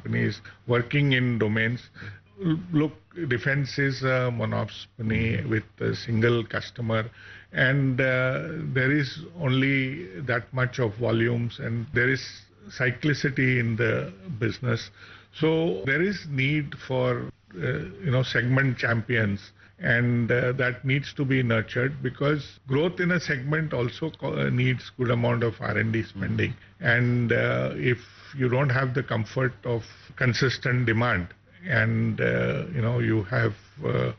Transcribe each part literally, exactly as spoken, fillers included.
companies working in domains. L- Look, defense is a monopoly with a single customer, and uh, there is only that much of volumes, and there is cyclicity in the business. So there is need for uh, you know segment champions, and uh, that needs to be nurtured, because growth in a segment also co- uh, needs good amount of R and D spending. And uh, if you don't have the comfort of consistent demand, and uh, you know you have uh,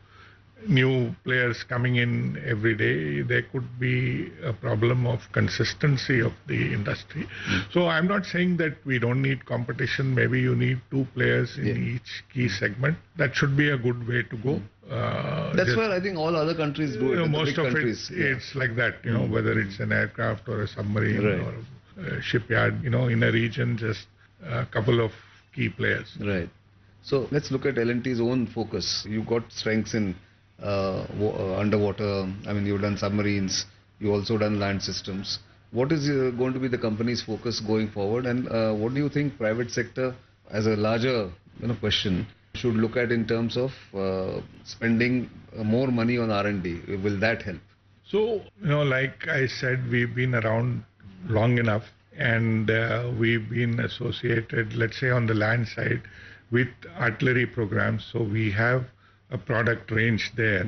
new players coming in every day, there could be a problem of consistency of the industry. So I'm not saying that we don't need competition. Maybe you need two players in Yeah. each key segment. That should be a good way to go. Uh, That's just- where I think all other countries do you it. know, the most big of countries. it, yeah. it's like that, you know, whether it's an aircraft or a submarine Right. or a shipyard, you know, in a region, just a couple of key players. Right. So let's look at L and T's own focus. You've got strengths in uh, wa- uh, underwater. I mean, you've done submarines. You also done land systems. What is uh, going to be the company's focus going forward? And uh, what do you think private sector, as a larger you know question, should look at in terms of uh, spending uh, more money on R and D? Will that help? So, you know, like I said, we've been around long enough, and uh, we've been associated, let's say on the land side, with artillery programs. So we have a product range there,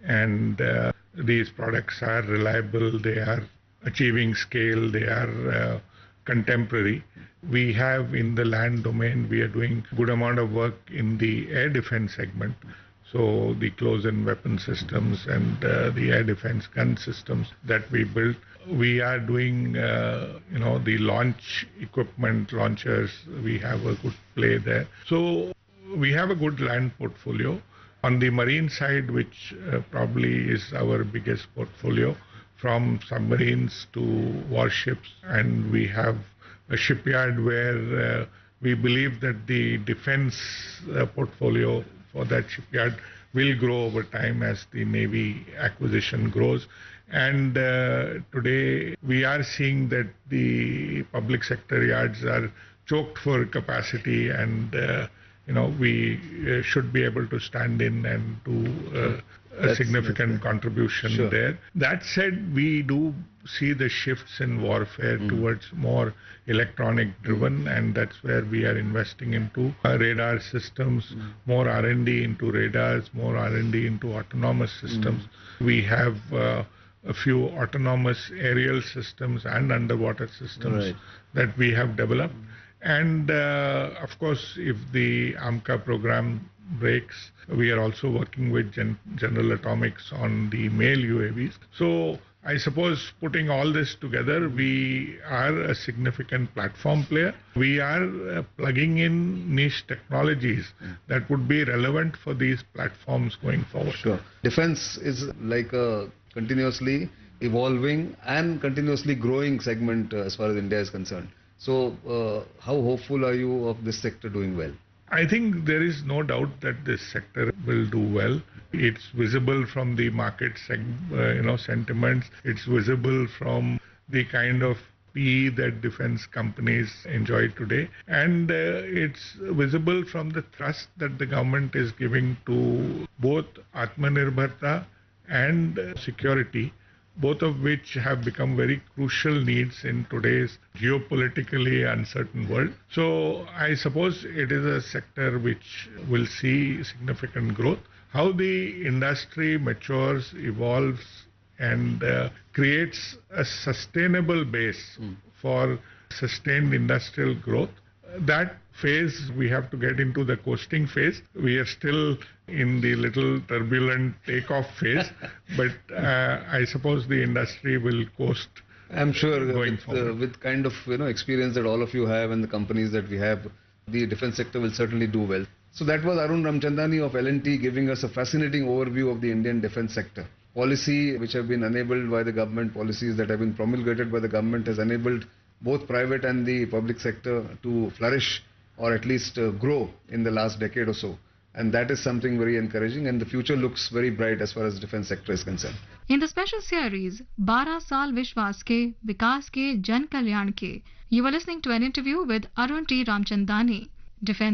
and uh, these products are reliable, they are achieving scale, they are uh, contemporary. We have in the land domain, we are doing good amount of work in the air defense segment. So the close-in weapon systems and uh, the air defense gun systems that we built. We are doing, uh, you know, the launch equipment, launchers. We have a good play there. So we have a good land portfolio. On the marine side, which uh, probably is our biggest portfolio, from submarines to warships, and we have a shipyard where uh, we believe that the defense uh, portfolio for that shipyard will grow over time as the Navy acquisition grows. And uh, today we are seeing that the public sector yards are choked for capacity, and uh, you know we uh, should be able to stand in and do uh, a That's- significant that's- contribution Sure. there. That said, we do see the shifts in warfare towards more electronic driven, and that's where we are investing into uh, radar systems, more R and D into radars, more R and D into autonomous systems. We have uh, a few autonomous aerial systems and underwater systems Right. that we have developed. And uh, of course, if the AMCA program breaks, we are also working with Gen- General Atomics on the male U A Vs. So I suppose putting all this together, we are a significant platform player. We are uh, plugging in niche technologies that would be relevant for these platforms going forward. Sure. Defense is like a continuously evolving and continuously growing segment uh, as far as India is concerned. So, uh, how hopeful are you of this sector doing well? I think there is no doubt that this sector will do well. It's visible from the market seg- uh, you know, sentiments. It's visible from the kind of P E that defense companies enjoy today. And uh, it's visible from the thrust that the government is giving to both Atmanirbharta and uh, security, both of which have become very crucial needs in today's geopolitically uncertain world. So I suppose it is a sector which will see significant growth. How the industry matures, evolves, and uh, creates a sustainable base for sustained industrial growth, that phase we have to get into the coasting phase. We are still in the little turbulent takeoff phase, but uh, I suppose the industry will coast. I'm sure uh, Going with, uh, forward. with kind of you know experience that all of you have and the companies that we have, the defense sector will certainly do well. So that was Arun Ramchandani of L and T giving us a fascinating overview of the Indian defense sector. Policy which have been enabled by the government, policies that have been promulgated by the government has enabled both private and the public sector to flourish or at least uh, grow in the last decade or so. And that is something very encouraging, and the future looks very bright as far as defense sector is concerned. In the special series बारह साल विश्वास के विकास के जन कल्याण के, you were listening to an interview with Arun T. Ramchandani, Defense